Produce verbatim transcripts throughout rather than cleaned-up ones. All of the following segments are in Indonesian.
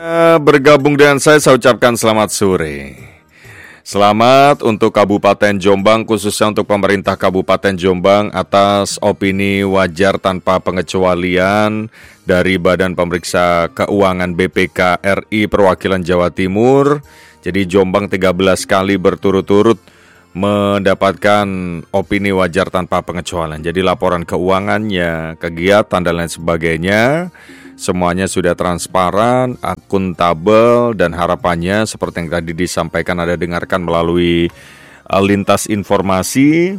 Bergabung dengan saya, saya ucapkan selamat sore. Selamat untuk Kabupaten Jombang, khususnya untuk pemerintah Kabupaten Jombang atas opini wajar tanpa pengecualian dari Badan Pemeriksa Keuangan B P K R I Perwakilan Jawa Timur. Jadi Jombang tiga belas kali berturut-turut mendapatkan opini wajar tanpa pengecualian. Jadi laporan keuangannya, kegiatan dan lain sebagainya semuanya sudah transparan, akuntabel, dan harapannya seperti yang tadi disampaikan Anda dengarkan melalui uh, lintas informasi,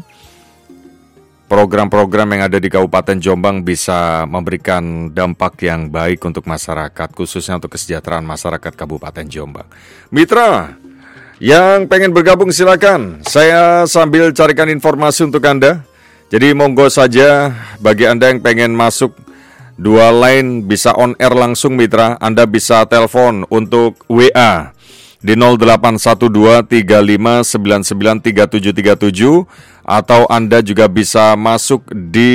program-program yang ada di Kabupaten Jombang bisa memberikan dampak yang baik untuk masyarakat, khususnya untuk kesejahteraan masyarakat Kabupaten Jombang. Mitra yang pengen bergabung silakan, saya sambil carikan informasi untuk Anda. Jadi monggo saja bagi Anda yang pengen masuk dua line bisa on air langsung mitra, Anda bisa telepon untuk W A di nol delapan satu dua tiga lima sembilan sembilan tiga tujuh tiga tujuh atau Anda juga bisa masuk di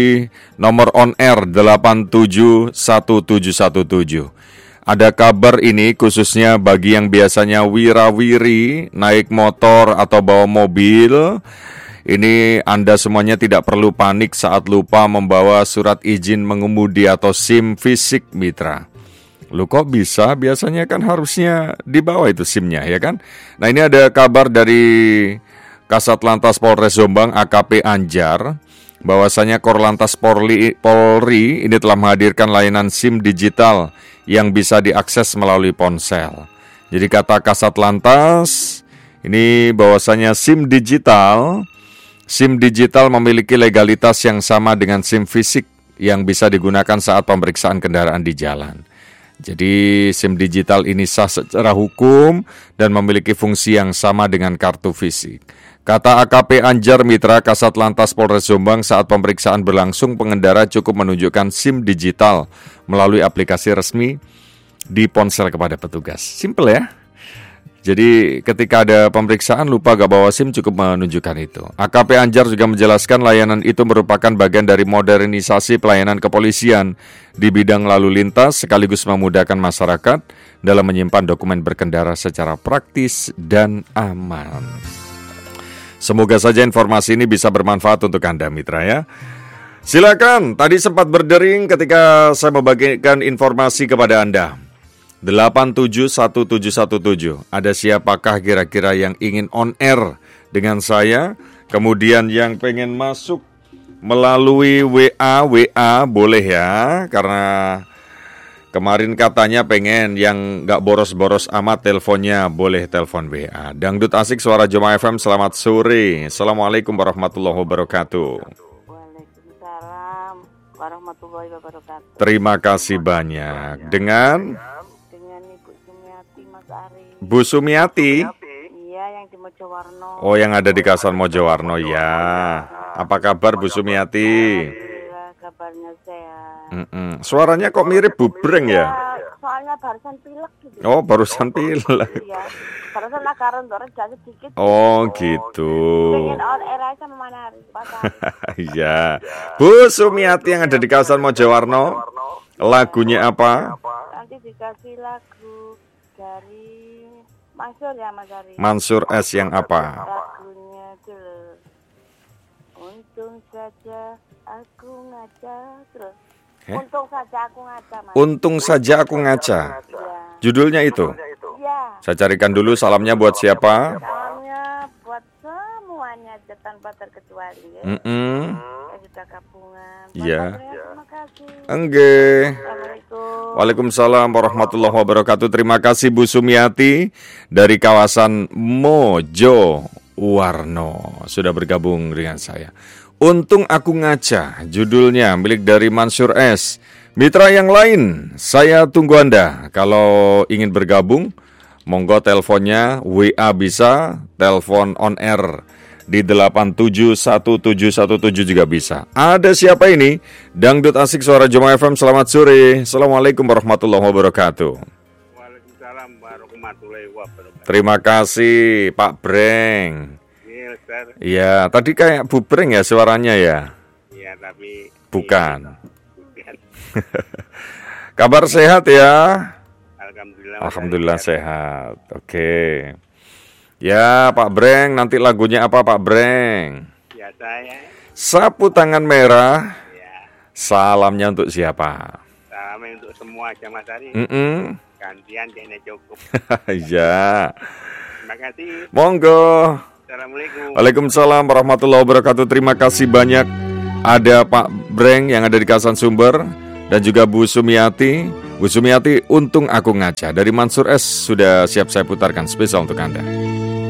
nomor on air delapan tujuh satu tujuh satu tujuh. Ada kabar ini khususnya bagi yang biasanya wirawiri naik motor atau bawa mobil. Ini Anda semuanya tidak perlu panik saat lupa membawa surat izin mengemudi atau SIM fisik mitra. Lu kok bisa? Biasanya kan harusnya dibawa itu SIM-nya ya kan? Nah ini ada kabar dari Kasat Lantas Polres Jombang A K P Anjar bahwasanya Korlantas Polri, Polri ini telah menghadirkan layanan SIM digital yang bisa diakses melalui ponsel. Jadi kata Kasat Lantas ini bahwasanya SIM digital SIM digital memiliki legalitas yang sama dengan SIM fisik yang bisa digunakan saat pemeriksaan kendaraan di jalan. Jadi SIM digital ini sah secara hukum dan memiliki fungsi yang sama dengan kartu fisik. Kata A K P Anjar Mitra Kasat Lantas Polres Jombang saat pemeriksaan berlangsung, pengendara cukup menunjukkan SIM digital melalui aplikasi resmi di ponsel kepada petugas. Simple ya. Jadi ketika ada pemeriksaan lupa gak bawa SIM cukup menunjukkan itu. A K P Anjar juga menjelaskan layanan itu merupakan bagian dari modernisasi pelayanan kepolisian di bidang lalu lintas sekaligus memudahkan masyarakat dalam menyimpan dokumen berkendara secara praktis dan aman. Semoga saja informasi ini bisa bermanfaat untuk Anda mitra ya. Silakan, tadi sempat berdering ketika saya membagikan informasi kepada Anda. delapan tujuh satu tujuh satu tujuh. Ada siapakah kira-kira yang ingin on air dengan saya? Kemudian yang pengen masuk melalui W A, W A boleh ya. Karena kemarin katanya pengen yang gak boros-boros amat teleponnya, boleh telepon W A. Dangdut Asik Suara Jombang F M, selamat sore. Assalamualaikum warahmatullahi wabarakatuh. Waalaikumsalam warahmatullahi wabarakatuh. Terima kasih banyak. Dengan Bu Sumiati? Iya, yang di Mojowarno. Oh, yang ada di kawasan Mojowarno, ya. Apa kabar Bu Sumiati? Alhamdulillah, kabarnya sehat. Mm-mm. Suaranya kok mirip bubreng ya? Soalnya barusan pilek gitu. Oh, barusan pilek. Iya, barusan agak rendah sedikit. Oh, gitu. Pengen on air aja sama mana hari, Iya. Bu Sumiati yang ada di kawasan Mojowarno, lagunya apa? Nanti dikasih lagu dari Mansur ya Mas Ari. Mansur S yang apa? Lagunya dulu. Untung saja aku ngaca terus. Eh? Untung saja aku ngaca Mas. Untung saja aku ngaca. Ya. Judulnya itu? Iya. Saya carikan dulu salamnya buat siapa? Salamnya buat semuanya tanpa terkecuali ya. Mm-mm. Saya sudah gabungan. Iya. Terima kasih. Enggak. Assalamualaikum. Waalaikumsalam warahmatullahi wabarakatuh. Terima kasih Bu Sumiati dari kawasan Mojowarno sudah bergabung dengan saya. Untung aku ngaca, judulnya milik dari Mansur S. Mitra yang lain, saya tunggu Anda. Kalau ingin bergabung, monggo teleponnya W A bisa, telepon on air di delapan tujuh satu tujuh satu tujuh juga bisa. Ada siapa ini? Dangdut Asik Suara Jombang F M, selamat sore. Assalamualaikum warahmatullahi wabarakatuh. Waalaikumsalam warahmatullahi wabarakatuh. Terima kasih Pak Breng. Iya, Ustaz. Iya, tadi kayak Bu Breng ya suaranya ya? Iya, tapi bukan. bukan. Kabar sehat ya? Alhamdulillah. Alhamdulillah sehat. Oke. Ya Pak Breng, nanti lagunya apa Pak Breng? Biasa ya. Sapu tangan merah. Ya. Salamnya untuk siapa? Salam untuk semua aja Mas Ari. Mm-mm. Gantian kayaknya cukup. Ya. Terima kasih. Monggo. Assalamualaikum. Waalaikumsalam warahmatullahi wabarakatuh. Terima kasih banyak. Ada Pak Breng yang ada di Kasan Sumber dan juga Bu Sumiati. Bu Sumiati, untung aku ngaca. Dari Mansur S sudah siap saya putarkan spesial untuk Anda.